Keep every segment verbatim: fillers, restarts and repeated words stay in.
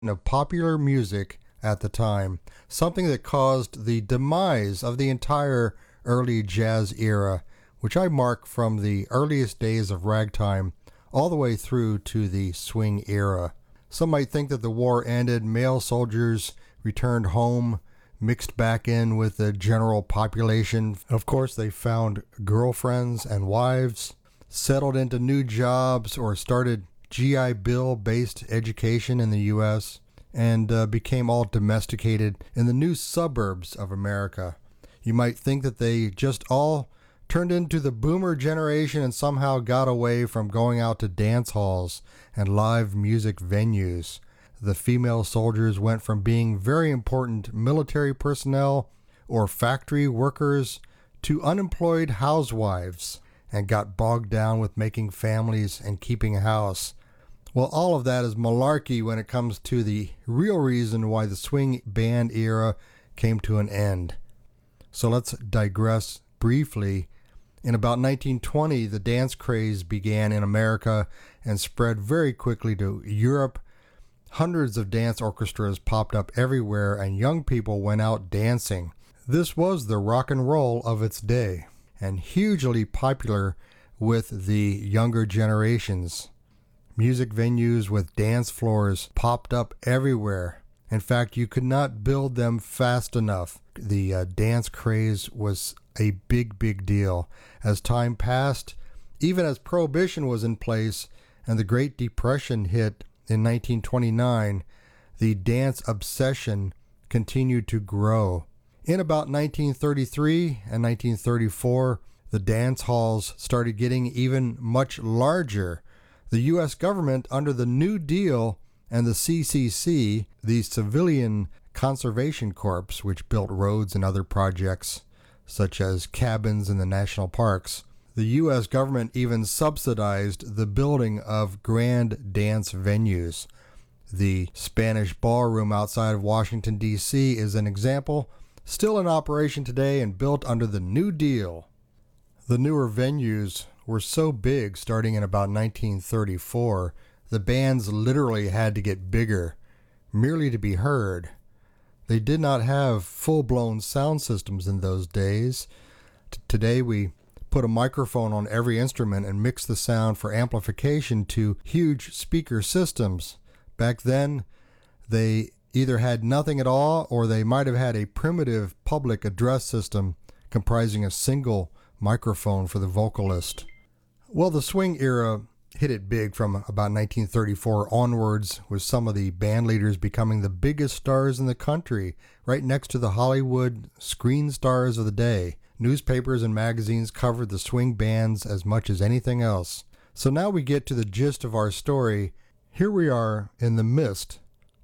of popular music at the time, something that caused the demise of the entire early jazz era, which I mark from the earliest days of ragtime all the way through to the swing era. Some might think that the war ended, male soldiers returned home, mixed back in with the general population. Of course, they found girlfriends and wives, settled into new jobs, or started G I Bill-based education in the U S, and uh, became all domesticated in the new suburbs of America. You might think that they just all turned into the boomer generation and somehow got away from going out to dance halls and live music venues. The female soldiers went from being very important military personnel or factory workers to unemployed housewives and got bogged down with making families and keeping a house. Well, all of that is malarkey when it comes to the real reason why the swing band era came to an end. So let's digress briefly. In about nineteen twenty, the dance craze began in America and spread very quickly to Europe. Hundreds of dance orchestras popped up everywhere, and young people went out dancing. This was the rock and roll of its day, and hugely popular with the younger generations. Music venues with dance floors popped up everywhere. In fact, you could not build them fast enough. The uh, dance craze was a big, big deal. As time passed, even as Prohibition was in place and the Great Depression hit in nineteen twenty-nine, the dance obsession continued to grow. In about nineteen thirty-three and nineteen thirty-four, the dance halls started getting even much larger. The U S government, under the New Deal and the C C C, the Civilian Conservation Corps, which built roads and other projects, such as cabins in the national parks, the U S government even subsidized the building of grand dance venues. The Spanish Ballroom outside of Washington, D C is an example, still in operation today and built under the New Deal. The newer venues were so big starting in about nineteen thirty-four, the bands literally had to get bigger, merely to be heard. They did not have full-blown sound systems in those days. T- today we put a microphone on every instrument and mix the sound for amplification to huge speaker systems. Back then, they either had nothing at all, or they might have had a primitive public address system comprising a single microphone for the vocalist. Well, the swing era hit it big from about nineteen thirty-four onwards, with some of the band leaders becoming the biggest stars in the country, right next to the Hollywood screen stars of the day. Newspapers and magazines covered the swing bands as much as anything else. So now we get to the gist of our story. Here we are in the midst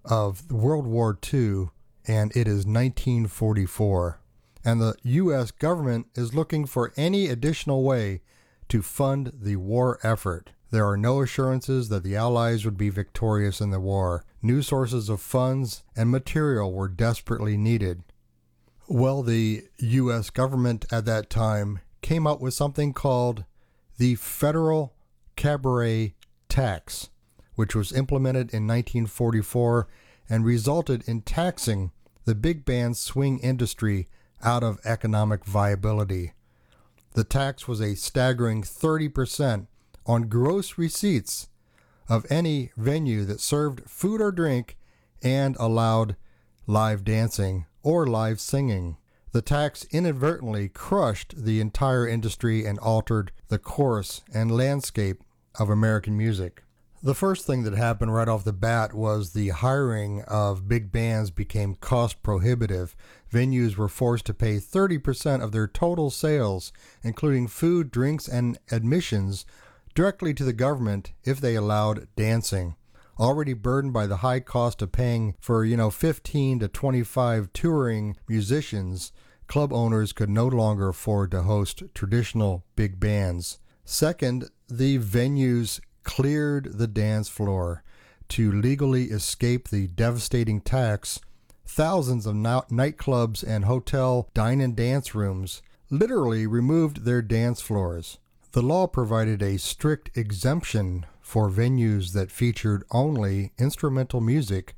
of World War Two, and it is nineteen forty-four. And the U S government is looking for any additional way to fund the war effort. There are no assurances that the Allies would be victorious in the war. New sources of funds and material were desperately needed. Well, the U S government at that time came up with something called the Federal Cabaret Tax, which was implemented in nineteen forty-four and resulted in taxing the big band swing industry out of economic viability. The tax was a staggering thirty percent on gross receipts of any venue that served food or drink and allowed live dancing or live singing. The tax inadvertently crushed the entire industry and altered the course and landscape of American music. The first thing that happened right off the bat was the hiring of big bands became cost prohibitive. Venues were forced to pay thirty percent of their total sales, including food, drinks, and admissions, directly to the government if they allowed dancing. Already burdened by the high cost of paying for, you know, fifteen to twenty-five touring musicians, club owners could no longer afford to host traditional big bands. Second, the venues cleared the dance floor. To legally escape the devastating tax, thousands of nightclubs and hotel dine and dance rooms literally removed their dance floors. The law provided a strict exemption for venues that featured only instrumental music